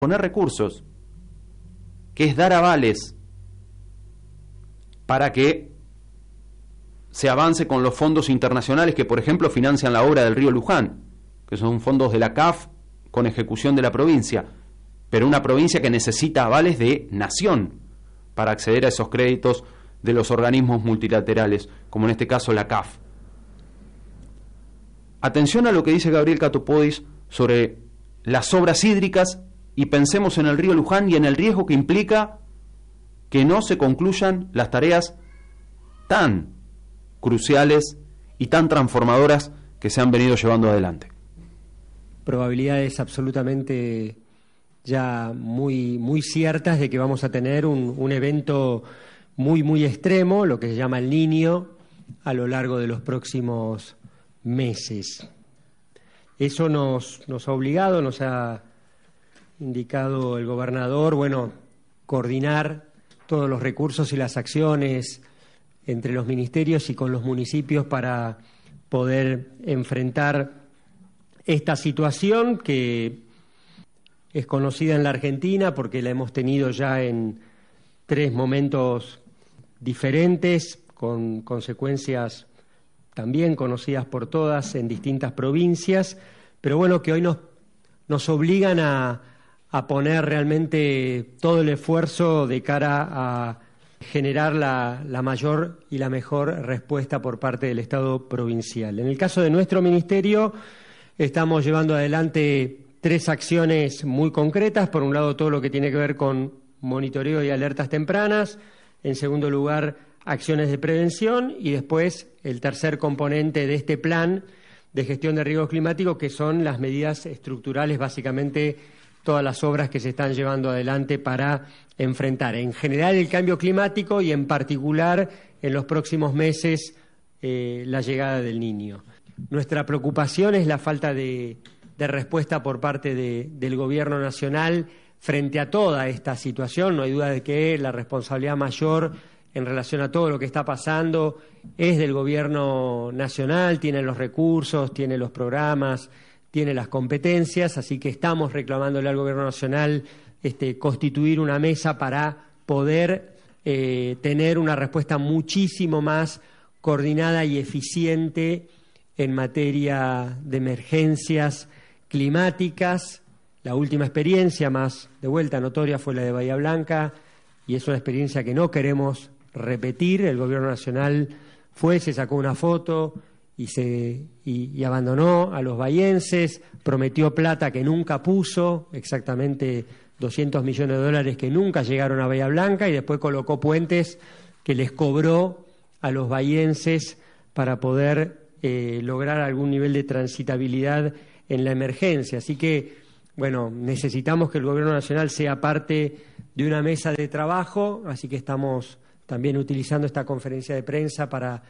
poner recursos, que es dar avales para que se avance con los fondos internacionales que, por ejemplo, financian la obra del río Luján, que son fondos de la CAF con ejecución de la provincia, pero una provincia que necesita avales de nación para acceder a esos créditos de los organismos multilaterales, como en este caso la CAF. Atención a lo que dice Gabriel Catopodis sobre las obras hídricas y pensemos en el río Luján y en el riesgo que implica que no se concluyan las tareas tan cruciales y tan transformadoras que se han venido llevando adelante. Probabilidades absolutamente ya muy ciertas de que vamos a tener un evento muy extremo, lo que se llama el Niño, a lo largo de los próximos meses. Eso nos ha obligado, nos ha indicado el gobernador, coordinar todos los recursos y las acciones entre los ministerios y con los municipios para poder enfrentar esta situación que es conocida en la Argentina porque la hemos tenido ya en 3 momentos diferentes, con consecuencias también conocidas por todas en distintas provincias, pero que hoy nos obligan a poner realmente todo el esfuerzo de cara a generar la mayor y la mejor respuesta por parte del Estado provincial. En el caso de nuestro ministerio, estamos llevando adelante 3 acciones muy concretas. Por un lado, todo lo que tiene que ver con monitoreo y alertas tempranas. En segundo lugar, acciones de prevención. Y después, el tercer componente de este plan de gestión de riesgos climáticos, que son las medidas estructurales, básicamente todas las obras que se están llevando adelante para enfrentar en general el cambio climático y en particular en los próximos meses la llegada del Niño. Nuestra preocupación es la falta de respuesta por parte del Gobierno Nacional frente a toda esta situación. No hay duda de que la responsabilidad mayor en relación a todo lo que está pasando es del Gobierno Nacional, tiene los recursos, tiene los programas, tiene las competencias, así que estamos reclamándole al Gobierno Nacional constituir una mesa para poder tener una respuesta muchísimo más coordinada y eficiente en materia de emergencias climáticas. La última experiencia más de vuelta notoria fue la de Bahía Blanca y es una experiencia que no queremos repetir. El Gobierno Nacional se sacó una foto y abandonó a los bahienses, prometió plata que nunca puso, exactamente $200 millones que nunca llegaron a Bahía Blanca, y después colocó puentes que les cobró a los bahienses para poder lograr algún nivel de transitabilidad en la emergencia. Así que, necesitamos que el Gobierno Nacional sea parte de una mesa de trabajo, así que estamos también utilizando esta conferencia de prensa para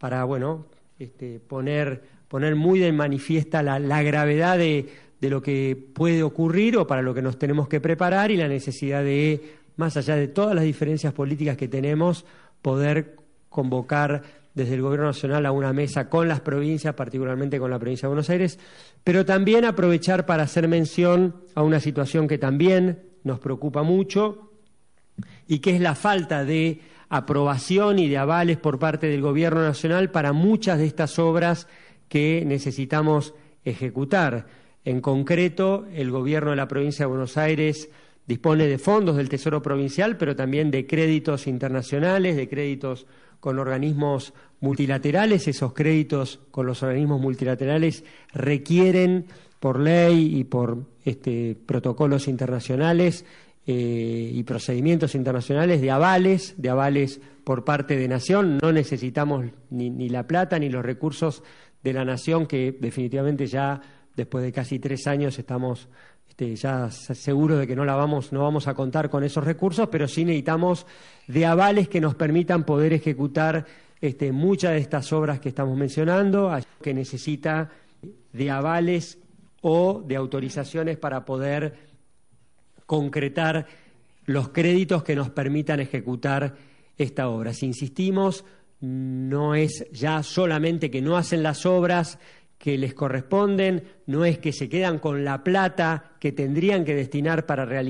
poner muy de manifiesta la gravedad de lo que puede ocurrir o para lo que nos tenemos que preparar y la necesidad de, más allá de todas las diferencias políticas que tenemos, poder convocar desde el Gobierno Nacional a una mesa con las provincias, particularmente con la provincia de Buenos Aires, pero también aprovechar para hacer mención a una situación que también nos preocupa mucho y que es la falta de aprobación y de avales por parte del Gobierno Nacional para muchas de estas obras que necesitamos ejecutar. En concreto, el Gobierno de la provincia de Buenos Aires dispone de fondos del Tesoro Provincial, pero también de créditos internacionales, de créditos con organismos multilaterales. Esos créditos con los organismos multilaterales requieren, por ley y por protocolos internacionales y procedimientos internacionales, de avales por parte de Nación. No necesitamos ni la plata ni los recursos de la Nación, que definitivamente ya después de casi 3 años estamos ya seguros de que no vamos a contar con esos recursos, pero sí necesitamos de avales que nos permitan poder ejecutar muchas de estas obras que estamos mencionando, que necesita de avales o de autorizaciones para poder concretar los créditos que nos permitan ejecutar esta obra. Si insistimos, no es ya solamente que no hacen las obras, que les corresponden, no es que se quedan con la plata que tendrían que destinar para realizar